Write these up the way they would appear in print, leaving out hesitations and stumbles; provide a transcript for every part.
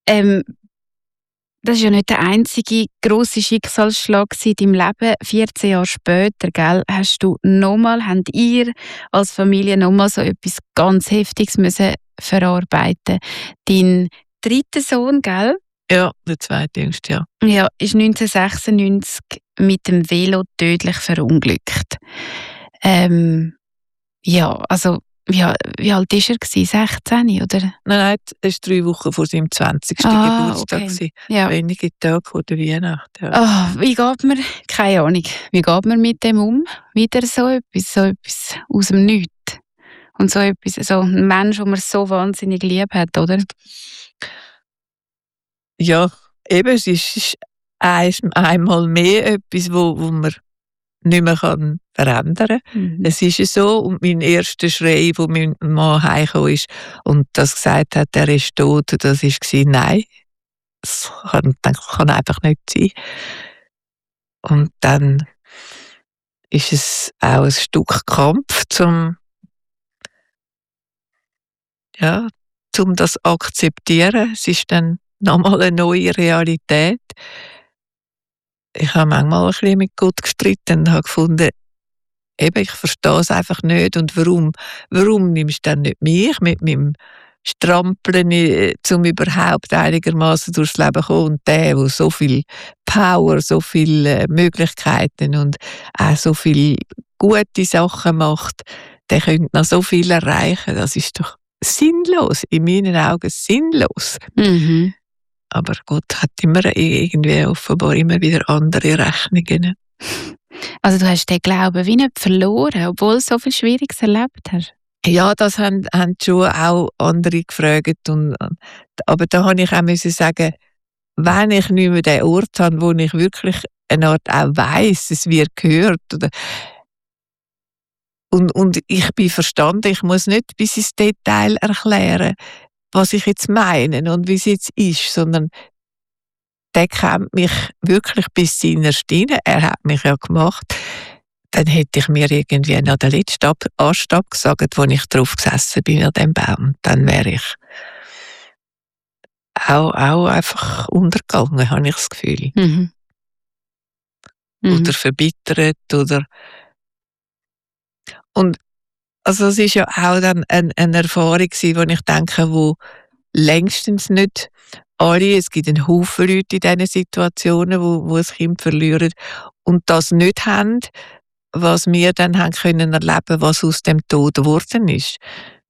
Ähm, Das war ja nicht der einzige grosse Schicksalsschlag in deinem Leben. 14 Jahre später, gell, habt ihr als Familie nochmal so etwas ganz Heftiges müssen verarbeiten. Dein dritter Sohn, gell? Ja, der zweitjüngste, ja. Ja, ist 1996 mit dem Velo tödlich verunglückt. Ja, also, wie alt war er? 16, oder? Nein, es war 3 Wochen vor seinem 20. Geburtstag. Okay. Ja. Wenige Tage vor der Weihnacht. Ja. Wie geht man, keine Ahnung, wie geht man mit dem um? Wieder so etwas aus dem Nichts. Und so etwas, so ein Mensch, den man so wahnsinnig lieb hat, oder? Ja, eben, es ist einmal mehr etwas, wo man nicht mehr verändern kann. Es ist so. Und mein erster Schrei, wo mein Mann heimgekommen ist und das gesagt hat, er ist tot, das war, nein, das kann einfach nicht sein. Und dann ist es auch ein Stück Kampf, zum das zu akzeptieren. Es ist dann nochmal eine neue Realität. Ich habe manchmal ein bisschen mit Gott gestritten und habe gefunden, eben, ich verstehe es einfach nicht. Und warum nimmst du dann nicht mich mit meinem Strampeln, um überhaupt einigermaßen durchs Leben zu kommen? Und der so viel Power, so viele Möglichkeiten und auch so viele gute Sachen macht, der könnte noch so viel erreichen. Das ist doch sinnlos, in meinen Augen sinnlos. Mhm. Aber Gott hat immer irgendwie offenbar immer wieder andere Rechnungen. Also du hast den Glauben wie nicht verloren, obwohl du so viel Schwieriges erlebt hast. Ja, das haben schon auch andere gefragt. Aber da habe ich auch müssen sagen, wenn ich nicht mehr den Ort habe, wo ich wirklich eine Art auch weiss, es wird gehört. Und ich bin verstanden, ich muss nicht bis ins Detail erklären, was ich jetzt meine und wie es jetzt ist, sondern der kennt mich wirklich bis innerst rein. Er hat mich ja gemacht. Dann hätte ich mir irgendwie noch den letzten Ast abgesagt, wo ich drauf gesessen bin an dem Baum. Dann wäre ich auch einfach untergegangen, habe ich das Gefühl. Mhm. Oder verbittert und also es ist ja auch dann eine Erfahrung gewesen, wo ich denke, wo längstens nicht alle, es gibt einen Haufen Leute in diesen Situationen, wo ein Kind verlieren und das nicht haben, was wir dann haben können erleben, was aus dem Tod geworden ist.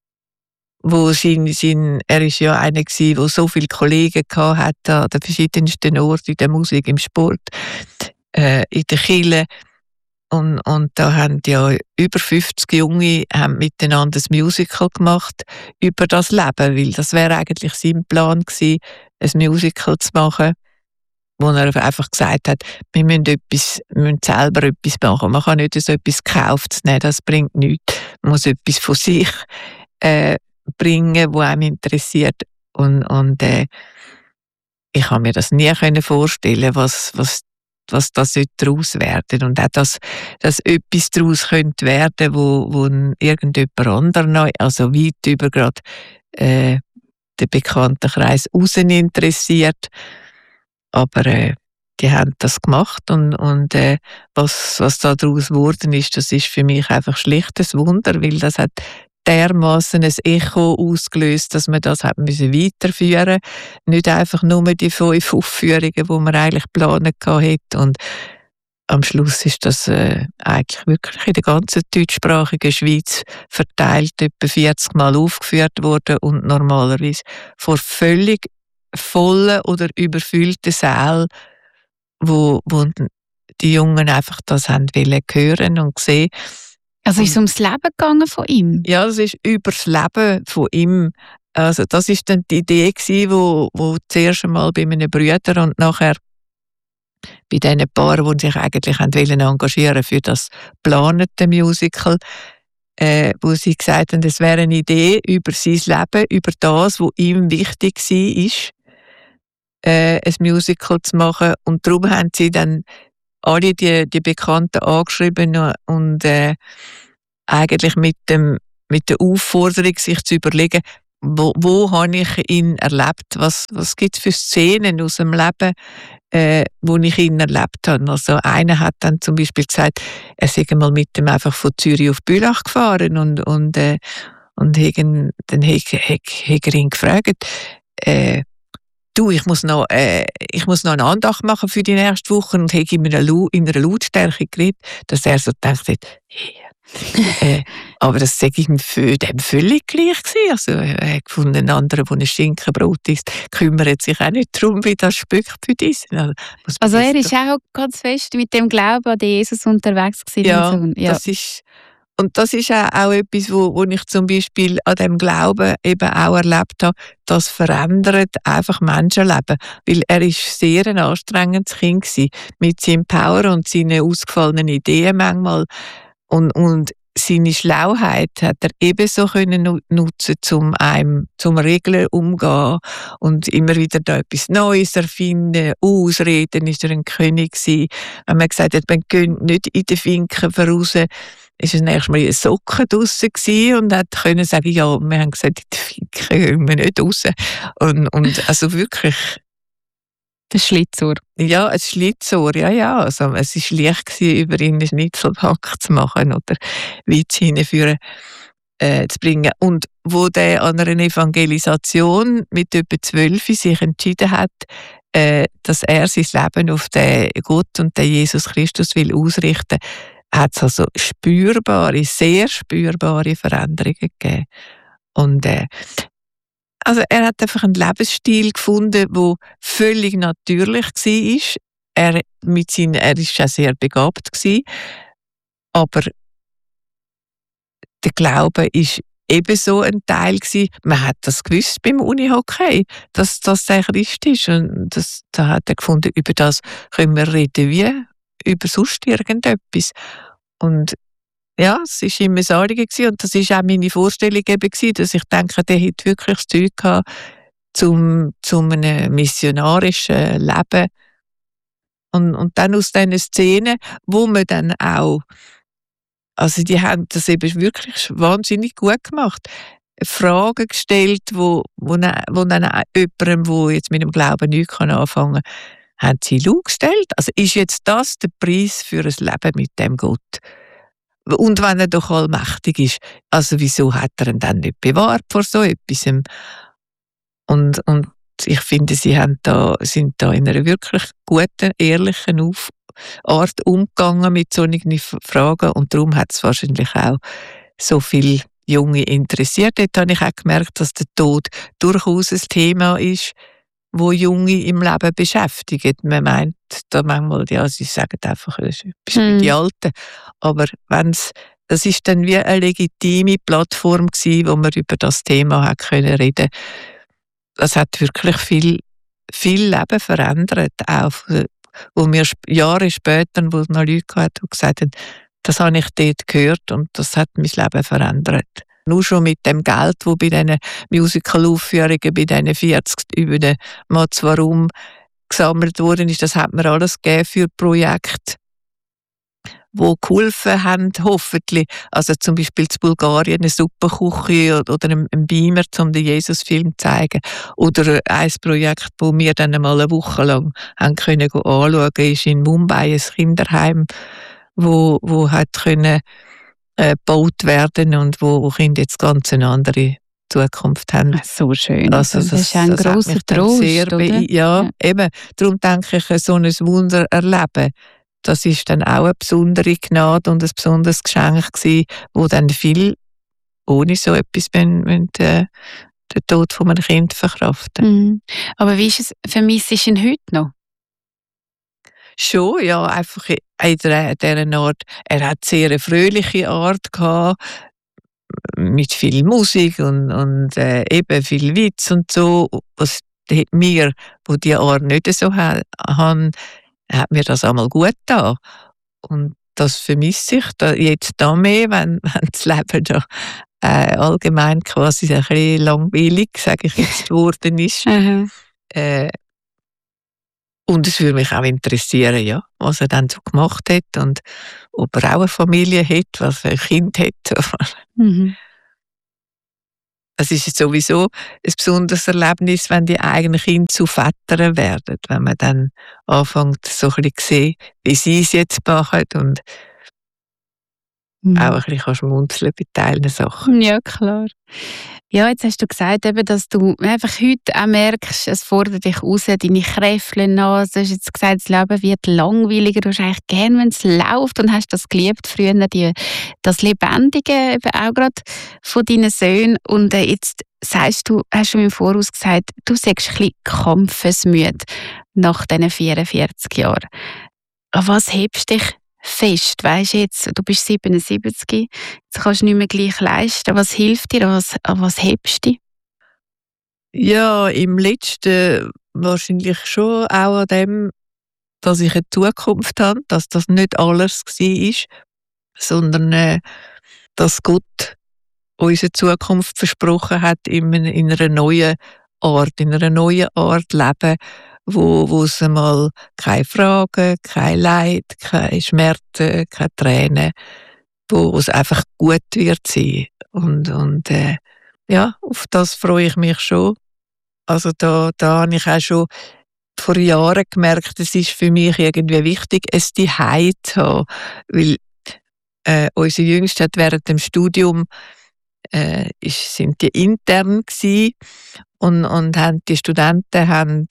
Er ist ja einer gewesen, der so viele Kollegen hatte an den verschiedensten Orten, in der Musik, im Sport, in der Kirche. Und da haben ja über 50 Junge miteinander ein Musical gemacht über das Leben, weil das wäre eigentlich sein Plan gewesen, ein Musical zu machen, wo er einfach gesagt hat, wir müssen selber etwas machen. Man kann nicht so etwas gekauft nehmen, das bringt nichts. Man muss etwas von sich bringen, was einem interessiert. Und ich habe mir das nie vorstellen, was das daraus werden und auch, dass etwas daraus könnte werden, wo irgendjemand anderer noch, also weit über gerade den Bekanntenkreis außen interessiert. Aber die haben das gemacht und was da daraus geworden ist, das ist für mich einfach schlichtes Wunder, weil das hat dermaßen ein Echo ausgelöst, dass man das hat müssen weiterführen, nicht einfach nur die 5 Aufführungen, die man eigentlich geplant hatte. Und am Schluss ist das eigentlich wirklich in der ganzen deutschsprachigen Schweiz verteilt etwa 40 Mal aufgeführt worden und normalerweise vor völlig vollen oder überfüllten Sälen, wo die Jungen einfach das haben wollen hören und sehen. Also ist es ums Leben gegangen von ihm? Ja, es ist über das Leben von ihm. Also das ist dann die Idee gewesen, wo zuerst einmal bei meinen Brüdern und nachher bei diesen Paaren, die sich eigentlich engagieren für das geplante Musical, wo sie gesagt haben, es wäre eine Idee über sein Leben, über das, was ihm wichtig war, ein Musical zu machen. Und darum haben sie dann alle die Bekannten angeschrieben und eigentlich mit der Aufforderung, sich zu überlegen, wo habe ich ihn erlebt? Was gibt es für Szenen aus dem Leben, wo ich ihn erlebt habe? Also einer hat dann zum Beispiel gesagt, er sei mal mit dem einfach von Zürich auf Bülach gefahren und dann hat er ihn gefragt, du, ich muss noch eine Andacht machen für die nächste Woche und habe ihm in einer Lautstärke geredet, dass er so gedacht hat, aber das sei ihm dem völlig gleich gewesen. Also er hat gefunden, ein anderer, der ein Schinkenbrot isst, kümmert sich auch nicht darum, wie das Spöck für dich. Also er ist auch ganz fest mit dem Glauben an Jesus unterwegs gewesen. Ja, so. Ja. Das ist auch etwas, wo ich zum Beispiel an dem Glauben eben auch erlebt habe, das verändert einfach Menschenleben. Weil er ist sehr ein anstrengendes Kind gewesen, mit seinem Power und seinen ausgefallenen Ideen manchmal. Und seine Schlauheit hat er ebenso können nutzen, zum Regeln umgehen und immer wieder da etwas Neues erfinden, ausreden, ist er ein König gewesen. Wenn man gesagt hat, man geht nicht in den Finken voraus, ist es nächstes Mal in Socken draussen gewesen und hat können sagen, ja, wir haben gesagt, in den Finken gehen wir nicht raus. Und also wirklich. Das Schlitzohr. Ja, ein Schlitzohr, ja. Also, es war leicht gewesen, über ihn einen Schnitzelhack zu machen oder Witz hinführen zu bringen. Und wo der an einer Evangelisation mit etwa 12 sich entschieden hat, dass er sein Leben auf den Gott und den Jesus Christus will ausrichten, hat es also sehr spürbare Veränderungen gegeben. Und also er hat einfach einen Lebensstil gefunden, der völlig natürlich war. Er ist auch sehr begabt gewesen, aber der Glaube ist ebenso ein Teil gewesen. Man hat das gewusst beim Unihockey, dass das der Christ ist. Und da hat er gefunden, über das können wir reden wie über sonst irgendetwas. Und ja, es war immer das Anliegen gewesen. Und das war auch meine Vorstellung eben gewesen, dass ich denke, der hat wirklich das Zeug gehabt, zum einem missionarischen Leben. Und dann aus diesen Szenen, wo man dann auch, also die haben das eben wirklich wahnsinnig gut gemacht. Fragen gestellt, wo dann jemandem, der jetzt mit dem Glauben nichts anfangen kann, haben sie gestellt. Also ist jetzt das der Preis für ein Leben mit dem Gott? Und wenn er doch allmächtig ist, also wieso hat er ihn dann nicht bewahrt vor so etwas? Und ich finde, sie sind da in einer wirklich guten, ehrlichen Art umgegangen mit solchen Fragen und darum hat es wahrscheinlich auch so viele Junge interessiert. Dort habe ich auch gemerkt, dass der Tod durchaus ein Thema ist, wo Junge im Leben beschäftigt. Man meint da manchmal, ja, sie sagen einfach, das ist etwas mit den Alten. Aber das ist dann wie eine legitime Plattform gewesen, wo man über das Thema hat können reden. Das hat wirklich viel Leben verändert. Auch wo wir Jahre später, wo es noch Leute hatten, die gesagt haben, das habe ich dort gehört und das hat mein Leben verändert. Nur schon mit dem Geld, das bei diesen Musical-Aufführungen, bei diesen 40 über den Mats Warum gesammelt worden ist, das hat mir alles gegeben für Projekte, die geholfen haben, hoffentlich. Also zum Beispiel in Bulgarien eine Suppenküche oder einen Beamer, um den Jesus-Film zu zeigen. Oder ein Projekt, das wir dann einmal eine Woche lang haben können anschauen, ist in Mumbai ein Kinderheim, wo hat können gebaut werden und wo Kinder jetzt ganz eine andere Zukunft haben. So schön. Also das ist ein grosser Trost, oder? Ja, eben. Darum denke ich, so ein Wunder erleben, das ist dann auch eine besondere Gnade und ein besonderes Geschenk gewesen, wo dann viel ohne so etwas den Tod von einem Kind verkraften. Aber wie ist es, vermisst du ihn heute noch? Schon, ja, einfach in dieser Art. Er hat sehr eine fröhliche Art gehabt, mit viel Musik und eben viel Witz und so. Was mir, wo die Art nicht so haben, hat mir das einmal gut getan. Und das vermisse ich jetzt da mehr, wenn das Leben da allgemein quasi ein bisschen langweilig, sage ich jetzt, geworden ist. Und es würde mich auch interessieren, ja, was er dann so gemacht hat und ob er auch eine Familie hat, was er ein Kind hat. Es ist jetzt sowieso ein besonderes Erlebnis, wenn die eigenen Kinder zu Vätern werden, wenn man dann anfängt, so ein bisschen zu sehen, wie sie es jetzt machen und auch ein bisschen schmunzeln bei Teilen Sachen. Ja, klar. Ja, jetzt hast du gesagt, eben, dass du einfach heute auch merkst, es fordert dich raus, deine Kräfte nach. Du hast jetzt gesagt, das Leben wird langweiliger. Du hast eigentlich gerne, wenn es läuft und hast das geliebt früher, das Lebendige eben auch gerade von deinen Söhnen. Und jetzt sagst du, hast du im Voraus gesagt, du sagst ein bisschen kampfesmüde nach diesen 44 Jahren. An was hebst du dich fest? Weisst jetzt, du bist 77, jetzt kannst du nicht mehr gleich leisten. Was hilft dir? An was hebst du dich? Ja, im Letzten wahrscheinlich schon auch an dem, dass ich eine Zukunft habe, dass das nicht alles war, sondern dass Gott uns eine Zukunft versprochen hat in einer neuen Art Leben, wo es einmal keine Fragen, kein Leid, keine Schmerzen, keine Tränen, wo es einfach gut wird sein. Und ja, auf das freue ich mich schon. Also da habe ich auch schon vor Jahren gemerkt, es ist für mich irgendwie wichtig, es Zuhause zu haben. Weil unser Jüngster hat während dem Studium sind die intern gsi und die Studenten haben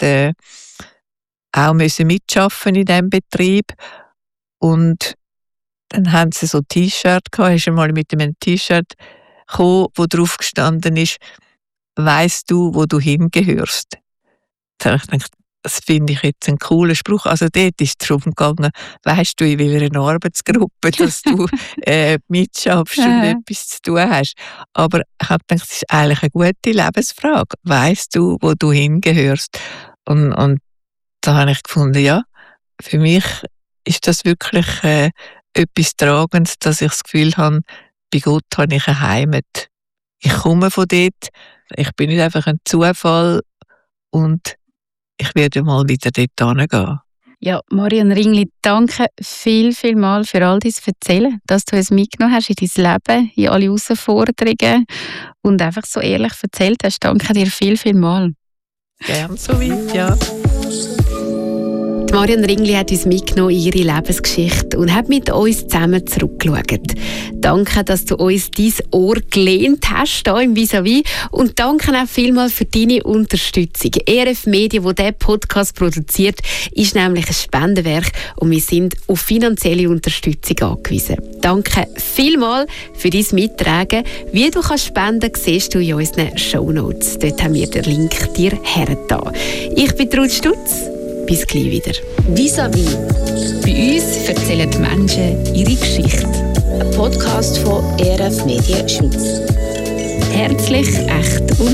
auch müssen mitschaffen in diesem Betrieb. Und dann haben sie so T-Shirt gehabt, ist einmal mit einem T-Shirt gekommen, wo drauf gestanden ist, «Weisst du, wo du hingehörst?» Da habe ich gedacht, das finde ich jetzt einen coolen Spruch. Also dort ist es darum gegangen, weisst du, in welcher Arbeitsgruppe, dass du mitschaffst und etwas zu tun hast. Aber ich habe gedacht, das ist eigentlich eine gute Lebensfrage. Weisst du, wo du hingehörst? Und da habe ich gefunden, ja, für mich ist das wirklich etwas Tragendes, dass ich das Gefühl habe, bei Gott habe ich eine Heimat. Ich komme von dort, ich bin nicht einfach ein Zufall und ich werde mal wieder dort hingehen. Ja, Marion Ringli, danke viel für all dein Erzählen, dass du es mitgenommen hast in dein Leben, in alle Herausforderungen und einfach so ehrlich erzählt hast. Danke dir viel mal. Gern so weit, ja. Die Marion Ringli hat uns mitgenommen in ihre Lebensgeschichte und hat mit uns zusammen zurückgeschaut. Danke, dass du uns dein Ohr gelehnt hast, hier im Vis-à-vis. Und danke auch vielmals für deine Unterstützung. ERF Media, wo diesen Podcast produziert, ist nämlich ein Spendenwerk und wir sind auf finanzielle Unterstützung angewiesen. Danke vielmals für dein Mittragen. Wie du kannst spenden, siehst du in unseren Shownotes. Dort haben wir den Link dir hergetan. Ich bin Ruth Stutz. Bis gleich wieder. Vis-à-vis. Bei uns erzählen die Menschen ihre Geschichte. Ein Podcast von ERF Media Schweiz. Herzlich, echt und